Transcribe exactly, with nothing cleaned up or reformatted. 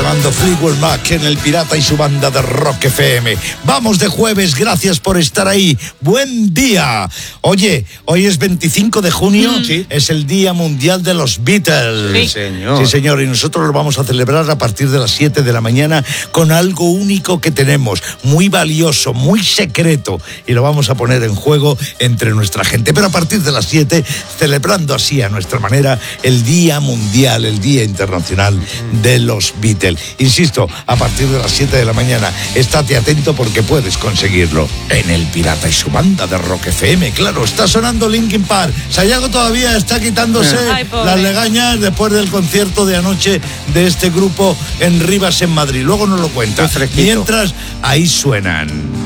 llamando Fleetwood Mac en El Pirata y su banda de Rock F M. Vamos de jueves, gracias por estar ahí. Buen día. Oye, hoy es veinticinco de junio, mm. ¿Sí? Es el Día Mundial de los Beatles. Sí, señor. Sí, señor, y nosotros lo vamos a celebrar a partir de las siete de la mañana con algo único que tenemos, muy valioso, muy secreto, y lo vamos a poner en juego entre nuestra gente. Pero a partir de las siete, celebrando así a nuestra manera el Día Mundial, el Día Internacional de los Beatles. Insisto, a partir de las siete de la mañana, estate atento porque puedes conseguirlo en El Pirata y su banda de Rock F M. Claro, está sonando Linkin Park. Sayago todavía está quitándose Ay, las legañas después del concierto de anoche de este grupo en Rivas, en Madrid. Luego nos lo cuenta. Mientras, ahí suenan.